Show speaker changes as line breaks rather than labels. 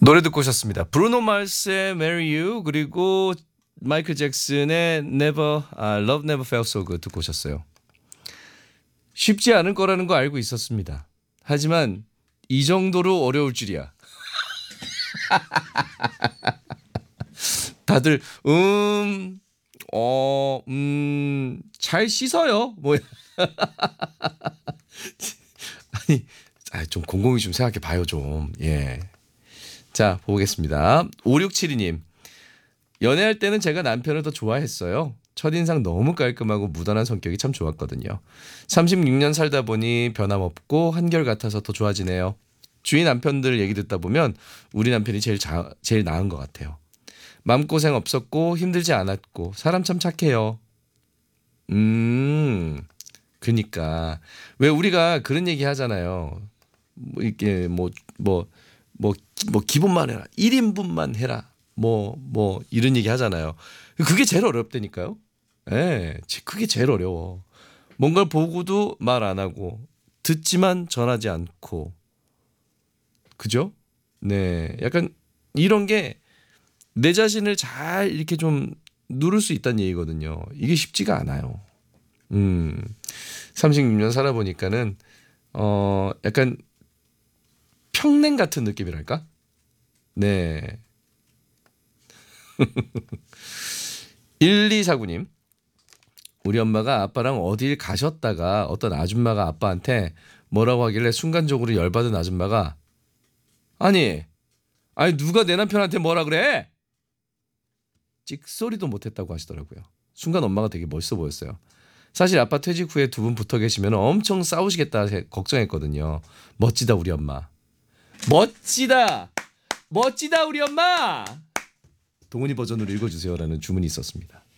노래 듣고 오셨습니다. 브루노 마스의 Marry You 그리고 마이클 잭슨의 Love Never Felt So Good 듣고 오셨어요. 쉽지 않을 거라는 거 알고 있었습니다. 하지만 이 정도로 어려울 줄이야. 다들 잘 씻어요. 뭐 아니 좀 곰곰이 좀 생각해 봐요 좀. 예. 자, 보겠습니다. 5672님. 연애할 때는 제가 남편을 더 좋아했어요. 첫인상 너무 깔끔하고 무던한 성격이 참 좋았거든요. 36년 살다 보니 변함없고 한결같아서 더 좋아지네요. 주위 남편들 얘기 듣다 보면 우리 남편이 제일 나은 것 같아요. 마음고생 없었고 힘들지 않았고 사람 참 착해요. 그니까 왜 우리가 그런 얘기 하잖아요. 뭐 이게 기본만 해라. 1인분만 해라. 이런 얘기 하잖아요. 그게 제일 어렵다니까요. 예, 그게 제일 어려워. 뭔가를 보고도 말 안 하고 듣지만 전하지 않고 그죠? 네, 약간 이런 게 내 자신을 잘 이렇게 좀 누를 수 있다는 얘기거든요. 이게 쉽지가 않아요. 36년 살아보니까는 약간 평냉 같은 느낌이랄까? 네. 1249님. 우리 엄마가 아빠랑 어딜 가셨다가 어떤 아줌마가 아빠한테 뭐라고 하길래 순간적으로 열받은 아줌마가 아니 누가 내 남편한테 뭐라 그래? 찍소리도 못했다고 하시더라고요. 순간 엄마가 되게 멋있어 보였어요. 사실 아빠 퇴직 후에 두 분 붙어 계시면 엄청 싸우시겠다 걱정했거든요. 멋지다 우리 엄마. 멋지다 우리 엄마. 동훈이 버전으로 읽어주세요라는 주문이 있었습니다.